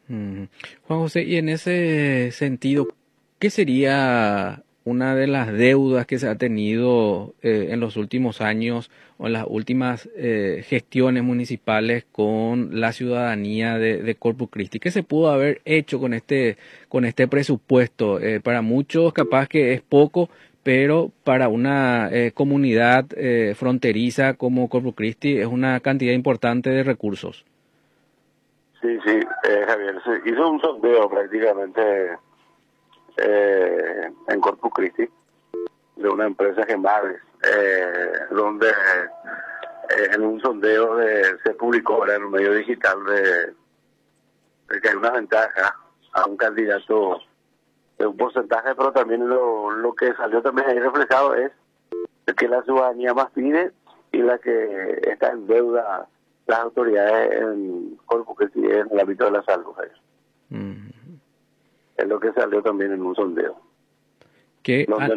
Mm. Juan José, y en ese sentido, ¿qué sería una de las deudas que se ha tenido en los últimos años o en las últimas gestiones municipales con la ciudadanía de Corpus Christi? ¿Qué se pudo haber hecho con este presupuesto? Para muchos capaz que es poco, pero para una comunidad fronteriza como Corpus Christi es una cantidad importante de recursos. Sí, sí, Javier, se hizo un sondeo prácticamente en Corpus Christi de una empresa Gemares, donde en un sondeo se publicó ahora en un medio digital de que hay una ventaja a un candidato de un porcentaje, pero también lo que salió también ahí reflejado es que la ciudadanía más pide y la que está en deuda las autoridades en Corpus Christi en el ámbito de la salud. Mm. Es lo que salió también en un sondeo. Que Donde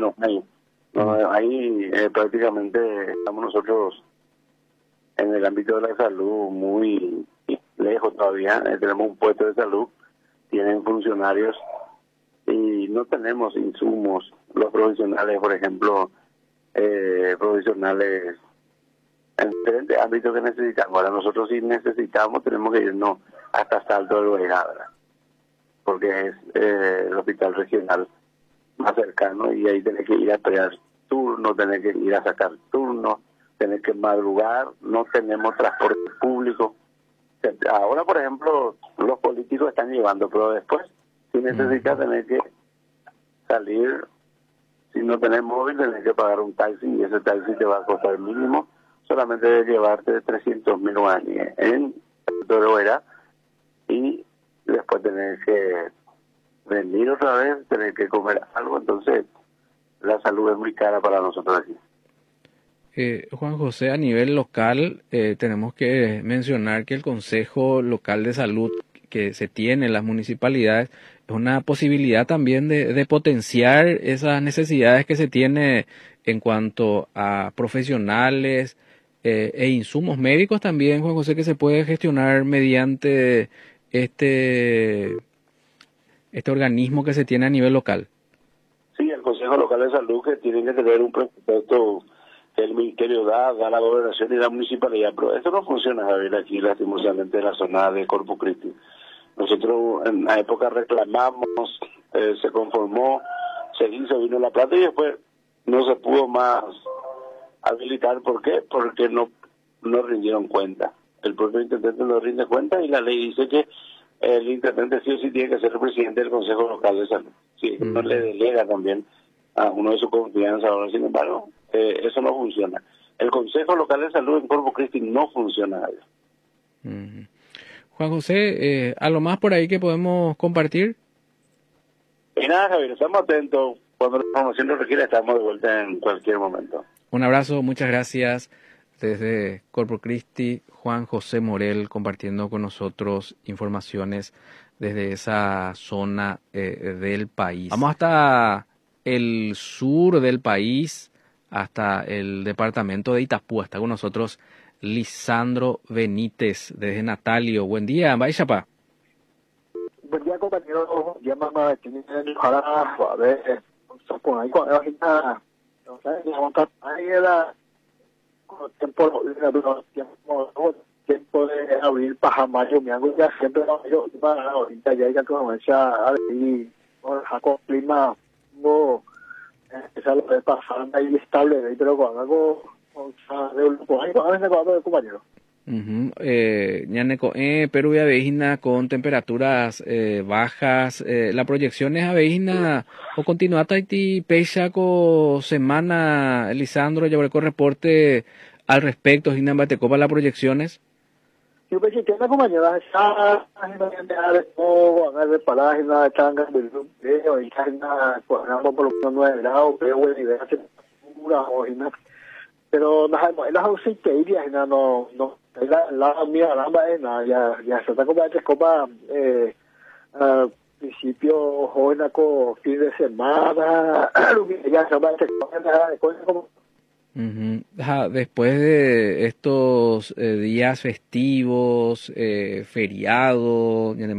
ahí prácticamente estamos nosotros en el ámbito de la salud muy lejos todavía. Tenemos un puesto de salud, tienen funcionarios y no tenemos insumos. Los profesionales, por ejemplo, profesionales en diferentes ámbitos que necesitamos. Ahora nosotros si necesitamos tenemos que irnos hasta Salto del Oberá, porque es el hospital regional más cercano y ahí tenés que ir a esperar turno, tenés que ir a sacar turno, tenés que madrugar, no tenemos transporte público. Ahora, por ejemplo, los políticos están llevando, pero después, si necesitas, tenés que salir, si no tenés móvil, tenés que pagar un taxi y ese taxi te va a costar mínimo solamente de llevarte 300.000 guaraníes en Toroera y después tenés que venir otra vez, tener que comer algo, entonces la salud es muy cara para nosotros aquí. Juan José, a nivel local, tenemos que mencionar que el Consejo Local de Salud que se tiene en las municipalidades es una posibilidad también de potenciar esas necesidades que se tiene en cuanto a profesionales e insumos médicos también, Juan José, que se puede gestionar mediante este, este organismo que se tiene a nivel local. Sí, el Consejo Local de Salud que tiene que tener un presupuesto que el Ministerio da la gobernación y la municipalidad, pero esto no funciona, Javier, aquí lastimosamente en la zona de Corpus Christi. Nosotros en la época reclamamos, se conformó, se hizo, vino la plata y después no se pudo más habilitar. ¿Por qué? Porque no rindieron cuenta. El propio intendente no rinde cuenta y la ley dice que el intendente sí o sí tiene que ser el presidente del Consejo Local de Salud. Sí, no le delega también a uno de su confianza. Ahora, sin embargo, eso no funciona. El Consejo Local de Salud en Corpus Christi no funciona. Juan José, ¿algo más por ahí que podemos compartir? Y nada, Javier, estamos atentos. Cuando la información lo requiera, estamos de vuelta en cualquier momento. Un abrazo, muchas gracias. Desde Corpus Christi, Juan José Morel compartiendo con nosotros informaciones desde esa zona del país. Vamos hasta el sur del país, hasta el departamento de Itapúa. Está con nosotros Lisandro Benítez desde Natalio. Buen día, Baixapa. Buen día, compañero. Ya mamá tiene para a ver, con ahí con ahorita, no sé, ahí era tiempo de abril para mayo, me hago ya siempre yo para ahorita ya comienza a venir con clima no esa lo de pasar ahí estable, pero con algo por ahí con el compañero. Ñaneco, Perú y Avejina con temperaturas bajas. La proyección es Avejina o continúa Taiti Pecha con semana, Lisandro, ya con reporte al respecto, Gina Batecopa, las proyecciones. Yo pensé que la compañera está de todo, a ver página de tanga del video y página por lo menos 9 grados, pero bueno, y de hace pura hojina. Pero las ausencias iría no la mía la ya se está como antes copa al principio joven con fin de semana ya se va a como Después de estos días festivos, feriados,